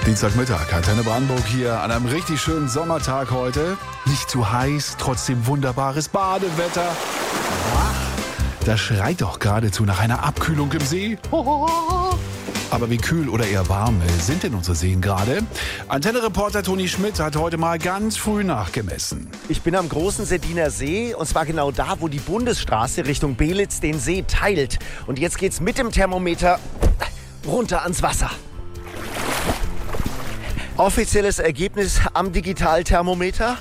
Dienstagmittag, Antenne Brandenburg hier an einem richtig schönen Sommertag heute. Nicht zu heiß, trotzdem wunderbares Badewetter. Das schreit doch geradezu nach einer Abkühlung im See. Aber wie kühl oder eher warm sind denn unsere Seen gerade? Antenne-Reporter Toni Schmidt hat heute mal ganz früh nachgemessen. Ich bin am großen Seddiner See und zwar genau da, wo die Bundesstraße Richtung Belitz den See teilt. Und jetzt geht's mit dem Thermometer runter ans Wasser. Offizielles Ergebnis am Digitalthermometer: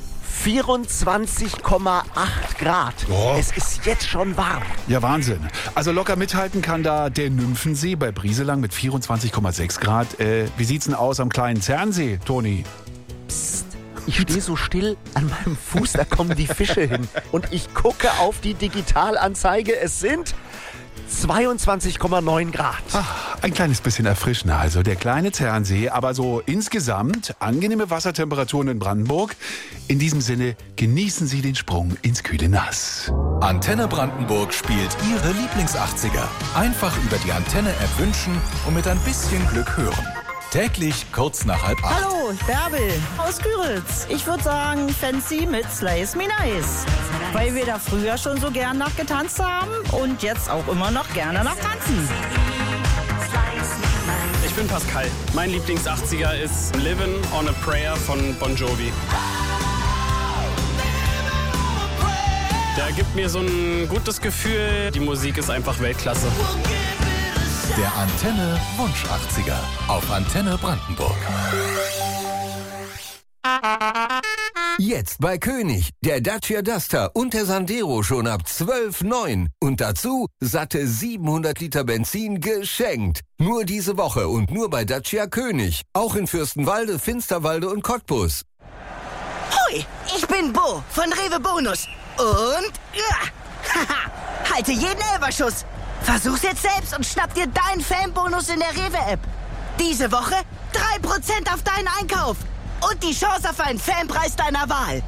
24,8 Grad. Oh. Es ist jetzt schon warm. Ja, Wahnsinn. Also locker mithalten kann da der Nymphensee bei Brieselang mit 24,6 Grad. Wie sieht's denn aus am kleinen Zernsee, Toni? Psst. Ich stehe so still an meinem Fuß, da kommen die Fische hin. Und ich gucke auf die Digitalanzeige. Es sind 22,9 Grad. Ach, ein kleines bisschen erfrischender, also der kleine Zernsee, aber so insgesamt angenehme Wassertemperaturen in Brandenburg. In diesem Sinne genießen Sie den Sprung ins kühle Nass. Antenne Brandenburg spielt Ihre Lieblings-80er. Einfach über die Antenne-App wünschen und mit ein bisschen Glück hören. Täglich kurz nach 7:30. Hallo, Bärbel aus Küritz. Ich würde sagen Fancy mit Slice Me Nice. Weil wir da früher schon so gern nachgetanzt haben und jetzt auch immer noch gerne nachtanzen. Ich bin Pascal. Mein Lieblings-80er ist Livin' on a Prayer von Bon Jovi. Der gibt mir so ein gutes Gefühl. Die Musik ist einfach Weltklasse. Der Antenne Wunsch 80er auf Antenne Brandenburg. Jetzt bei König, der Dacia Duster und der Sandero schon ab 12,9. Und dazu satte 700 Liter Benzin geschenkt. Nur diese Woche und nur bei Dacia König. Auch in Fürstenwalde, Finsterwalde und Cottbus. Hoi, ich bin Bo von Rewe Bonus. Und haha, halte jeden Elberschuss. Versuch's jetzt selbst und schnapp dir deinen Fanbonus in der Rewe-App. Diese Woche 3% auf deinen Einkauf. Und die Chance auf einen Fanpreis deiner Wahl.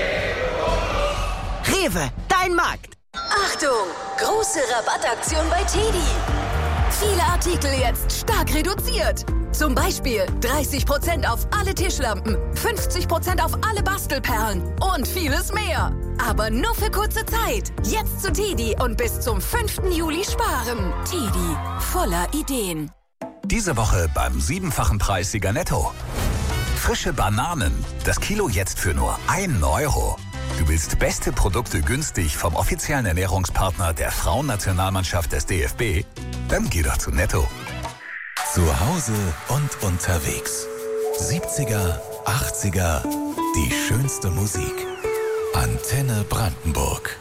Rewe, dein Markt. Achtung! Große Rabattaktion bei TEDi. Viele Artikel jetzt stark reduziert. Zum Beispiel 30% auf alle Tischlampen, 50% auf alle Bastelperlen und vieles mehr. Aber nur für kurze Zeit. Jetzt zu TEDi und bis zum 5. Juli sparen. TEDi, voller Ideen. Diese Woche beim 7-fachen Preis Sieger Netto. Frische Bananen. Das Kilo jetzt für nur 1 Euro. Du willst beste Produkte günstig vom offiziellen Ernährungspartner der Frauennationalmannschaft des DFB? Dann geh doch zu Netto. Zu Hause und unterwegs. 70er, 80er, die schönste Musik. Antenne Brandenburg.